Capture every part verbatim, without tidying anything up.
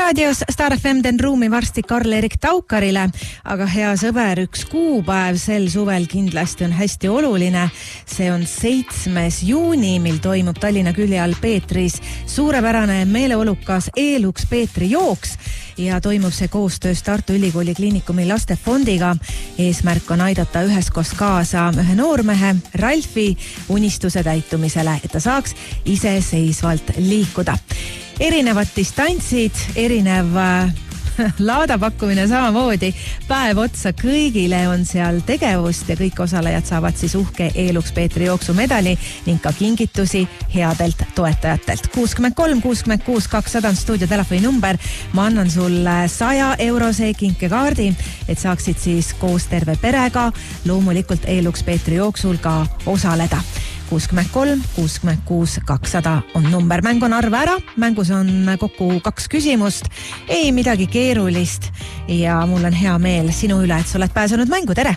raadios Star F M den ruumi varsti Karl-Erik Taukarile, aga hea sõber, üks kuupäev sel suvel kindlasti on hästi oluline. See on seitsmes juuni, mil toimub Tallinna külje all Peetris suurepärane meeleolukas Eeluks Peetri jooks ja toimub see koostöös Tartu Ülikooli Kliinikumi lastefondiga. Eesmärk on aidata üheskoos kaasa ühe noormehe Ralfi unistuse täitumisele, et ta saaks iseseisvalt liikuda. Erinevad distantsid, erinev laadapakkumine samamoodi. Päev otsa kõigile on seal tegevust ja kõik osalejad saavad siis uhke Eeluks Peetri jooksu medali ning ka kingitusi headelt toetajatelt. kuuskümmend kolm kuuskümmend kuus kakssada on stuudio telefoni number. Ma annan sulle saja eurose kinkekaardi, et saaksid siis koos terve perega loomulikult Eeluks Peetri jooksul ka osaleda. kuuskümmend kolm kuuskümmend kuus kakssada on number. Mäng on arve ära. Mängus on kokku kaks küsimust. Ei midagi keerulist. Ja mul on hea meel sinu üle, et sa oled pääsenud mängu. Tere!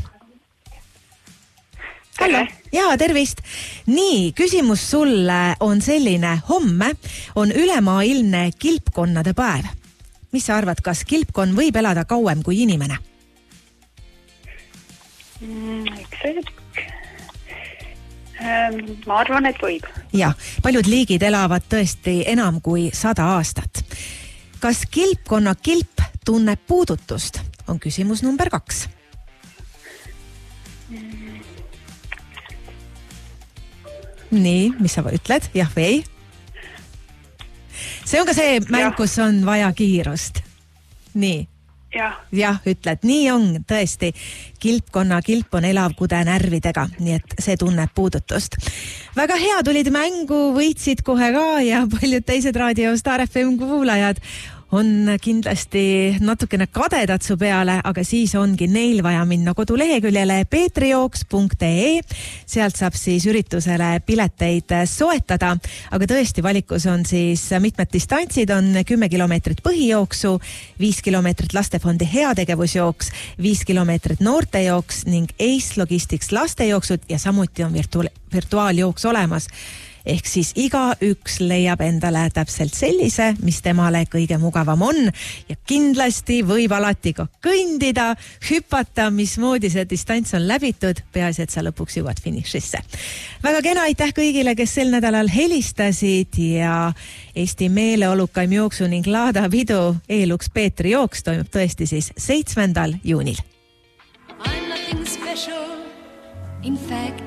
Tere! Jaa, tervist! Nii, küsimus sulle on selline. Homme on ülemaailmne kilpkonnade päev. Mis sa arvad, kas kilpkonn võib elada kauem kui inimene? Mm, eks ma arvan, et võib. Ja, paljud liigid elavad tõesti enam kui sada aastat. Kas kilpkonna kilp tunneb puudutust? On küsimus number kaks. Mm. Nii, mis sa ütled? Jah või ei? See on ka see mäng, kus on vaja kiirust. Nii. Jah. Jah, ütled, nii on tõesti. Kilpkonna kilp on elav kude närvidega, nii et see tunneb puudutust. Väga hea, tulid mängu, võitsid kohe ka ja paljud teised raadio Star F M kuulajad on kindlasti natukene kadedad su peale, aga siis ongi neil vaja minna koduleheküljele peetrijooks punkt ee. Sealt saab siis üritusele pileteid soetada, aga tõesti valikus on siis mitmed distantsid, on kümme kilomeetrit põhijooksu, viis kilomeetrit lastefondi heategevusjooks, viis kilomeetrit noortejooks ning Ace Logistics lastejooksud ja samuti on virtu- virtuaaljooks olemas. Ehk siis iga üks leiab endale täpselt sellise, mis temale kõige mugavam on ja kindlasti võib alati ka kõndida, hüpata, mismoodi see distants on läbitud, peaasi, et sa lõpuks jõuad finišisse. Väga kena, aitäh kõigile, kes sel nädalal helistasid ja Eesti meeleolukaim jooksu ning laadapidu Eeluks Peetri jooks toimub tõesti siis seitsmendal juunil. I'm nothing special, in fact